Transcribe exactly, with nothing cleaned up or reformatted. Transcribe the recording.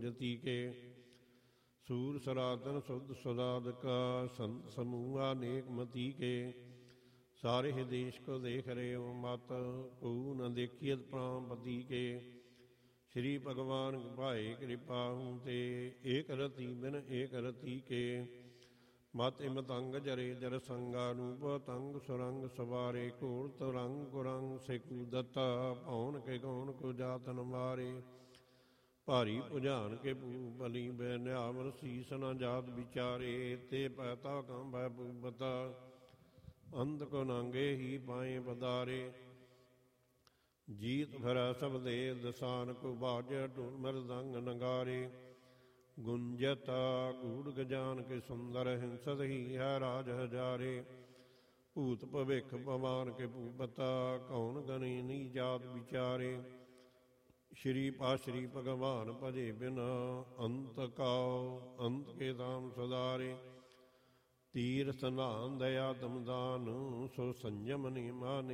ਰਤੀ ਕੇ। ਸੂਰ ਸਰਾਤਨ ਸੁਧ ਸੁਦਾਦਕਾ ਸੰਤ ਸਮੂਹਾ ਨੇਕ ਮਤੀ ਕੇ। ਸਾਰੇ ਦੇਸ਼ ਕੋ ਦੇਖ ਰਹੇ ਹੋ ਮਤ ਕੂ ਨ ਦੇਖੀਅਤ ਪ੍ਰਾਮਪਤੀ ਕੇ। ਸ਼੍ਰੀ ਭਗਵਾਨ ਭਾਏ ਕਿਰਪਾ ਹੂੰ ਤੇ ਏਕ ਰਤੀ ਬਿਨ ਏਕ ਰਤੀ ਕੇ। ਮਤ ਇਮਤੰਗ ਜਰੇ ਜਰ ਸੰਗਾ ਰੂਪ ਤੰਗ ਸੁਰੰਗ ਸਵਾਰੇ। ਘੋੜ ਤੁਰੰਗ ਕੁਰੰਗ ਸਿਕੂ ਦੱਤਾ ਭੌਨ ਕੇ ਗੌਣ ਕੋ ਜਾਤਨ ਮਾਰੇ। ਭਾਰੀ ਭੁਜਾਨ ਕੇ ਭੂ ਬਲੀ ਬੈ ਨਿਆਵਰ ਸੀਸ ਨ ਜਾਤ ਵਿਚਾਰੇ। ਤੇ ਪੈਤਾ ਕੰਭੈ ਭੂਪਤਾ ਅੰਧ ਕੋ ਨਾਂਗੇ ਹੀ ਪਾਏ ਪਦਾਰੇ। ਜੀਤ ਭਰਾ ਸਭ ਦੇ ਦਸਾਨ ਕੋ ਬਾਜੈ ਢੋਲ ਮਰਦੰਗ ਨਗਾਰੇ। ਗੁੰਜਤਾ ਗੂੜ ਗਜਾਨ ਕੇ ਸੁੰਦਰ ਹਿੰਸਤ ਹੀ ਹੈ ਰਾਜ ਹਜ਼ਾਰੇ। ਭੂਤ ਭਵਿੱਖ ਭਵਾਨ ਕੇ ਭੂਪਤਾ ਕੌਣ ਗਨੀ ਨੀ ਜਾਤ ਵਿਚਾਰੇ। ਸ਼੍ਰੀ ਪਾਸ਼੍ਰੀ ਭਗਵਾਨ ਭਜੇ ਬਿਨਾ ਅੰਤ ਕਾਉ ਅੰਤ ਕੇ ਧਾਮ ਸਦਾਰੇ। ਤੀਰਥ ਨਾਨ ਦਇਆ ਦਮਦਾਨ ਸੋ ਸੰਜਮ ਨਿਮਾਨ